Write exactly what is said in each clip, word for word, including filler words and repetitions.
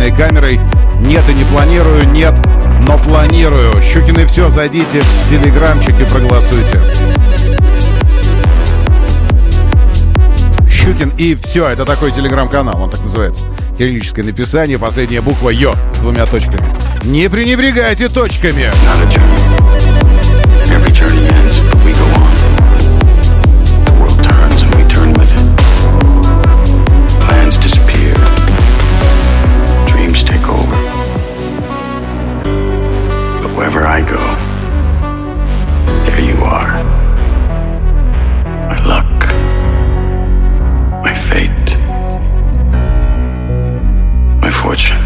дополнительной камерой. Нет и не планирую, нет, но планирую. Щукин и все, зайдите в телеграмчик и проголосуйте. Щукин и все, это такой телеграм-канал, он так называется. Кириллическое написание, последняя буква Ё с двумя точками. Не пренебрегайте точками. Wherever I go, there you are. My luck, my fate, my fortune.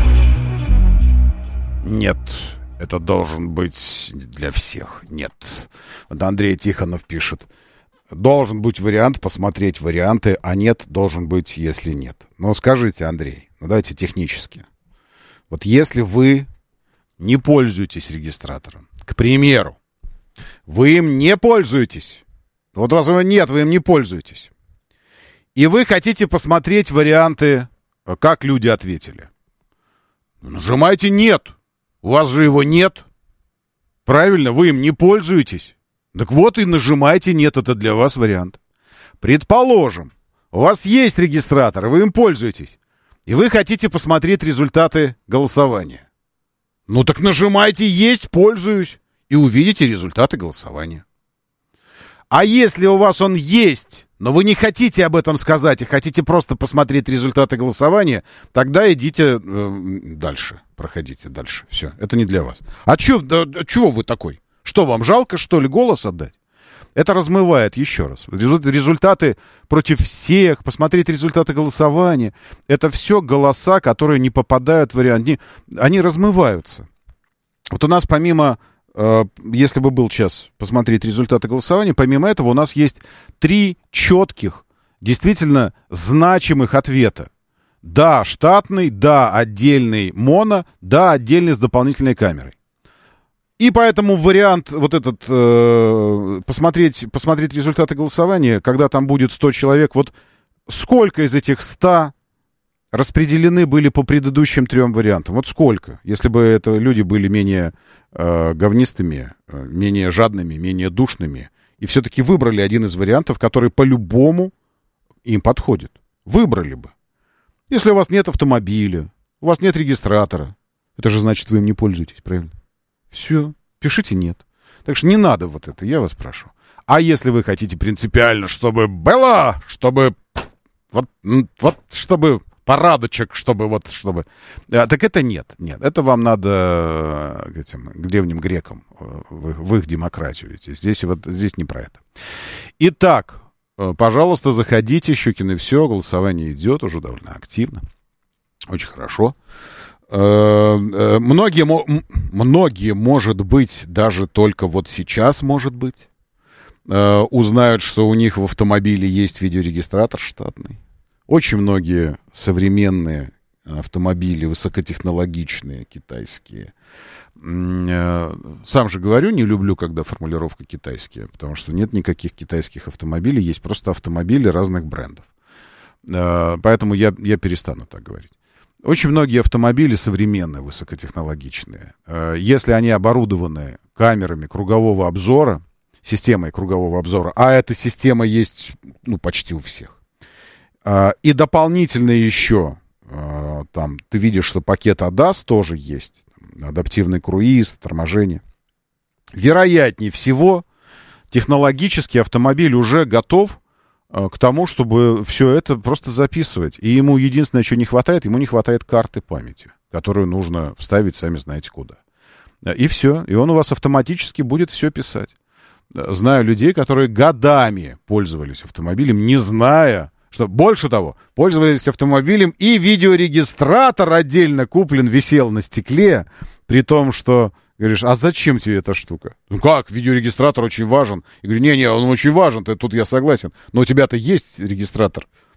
Нет, это должен быть для всех. Нет. Вот Андрей Тихонов пишет. Должен быть вариант, посмотреть варианты, а нет, должен быть, если нет. Но скажите, Андрей, ну давайте технически. Вот если вы не пользуетесь регистратором, к примеру, вы им не пользуетесь, вот у вас его нет, вы им не пользуетесь, и вы хотите посмотреть варианты, как люди ответили. Нажимайте «нет». У вас же его нет. Правильно, вы им не пользуетесь. Так вот и нажимайте «нет», это для вас вариант. Предположим, у вас есть регистратор, и вы им пользуетесь, и вы хотите посмотреть результаты голосования. Ну так нажимайте «есть», «пользуюсь» и увидите результаты голосования. А если у вас он есть, но вы не хотите об этом сказать, и хотите просто посмотреть результаты голосования, тогда идите э, дальше, проходите дальше. Все, это не для вас. А чё, да, чего вы такой? Что, вам жалко, что ли, голос отдать? Это размывает, еще раз. Результаты против всех, посмотреть результаты голосования. Это все голоса, которые не попадают в вариант. Они, они размываются. Вот у нас помимо, э, если бы был час посмотреть результаты голосования, помимо этого у нас есть три четких, действительно значимых ответа. Да, штатный, да, отдельный моно, да, отдельный с дополнительной камерой. И поэтому вариант вот этот, э, посмотреть, посмотреть результаты голосования, когда там будет сто человек, вот сколько из этих ста распределены были по предыдущим трем вариантам? Вот сколько? Если бы это люди были менее э, говнистыми, э, менее жадными, менее душными, и все-таки выбрали один из вариантов, который по-любому им подходит. Выбрали бы. Если у вас нет автомобиля, у вас нет регистратора, это же значит, вы им не пользуетесь, правильно? Все, пишите «нет». Так что не надо вот это, я вас прошу. А если вы хотите принципиально, чтобы было, чтобы вот, вот чтобы порадочек, чтобы вот, чтобы... Так это нет, нет. Это вам надо к этим, к древним грекам, в, в их демократию идти. Здесь, вот, здесь не про это. Итак, пожалуйста, заходите, Щукин и все, голосование идет уже довольно активно. Очень хорошо. Многие, многие, может быть, даже только вот сейчас, может быть, узнают, что у них в автомобиле есть видеорегистратор штатный. Очень многие современные автомобили, высокотехнологичные, китайские. Сам же говорю, не люблю, когда формулировка «китайские», потому что нет никаких китайских автомобилей, есть просто автомобили разных брендов. Поэтому я, я перестану так говорить. Очень многие автомобили современные, высокотехнологичные. Если они оборудованы камерами кругового обзора, системой кругового обзора, а эта система есть, ну, почти у всех. И дополнительно еще, там, ты видишь, что пакет эй ди эй эс тоже есть, адаптивный круиз, торможение. Вероятнее всего, технологически автомобиль уже готов к тому, чтобы все это просто записывать. И ему единственное, что не хватает, ему не хватает карты памяти, которую нужно вставить, сами знаете куда. И все. И он у вас автоматически будет все писать. Знаю людей, которые годами пользовались автомобилем, не зная, что, больше того, пользовались автомобилем, и видеорегистратор отдельно куплен, висел на стекле, при том, что... Говоришь, а зачем тебе эта штука? Ну как, видеорегистратор очень важен. Я говорю, не-не, он очень важен, тут я согласен. Но у тебя-то есть регистратор